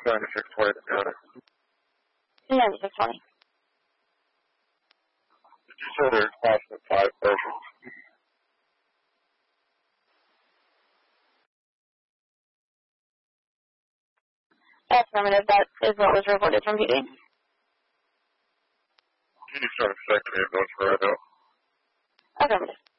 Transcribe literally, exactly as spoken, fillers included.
ninety-six twenty to county. ninety-six twenty. Did you say there's approximately five persons? Affirmative, that is what was reported from P D. Can you start a secretary of those for right now? Affirmative.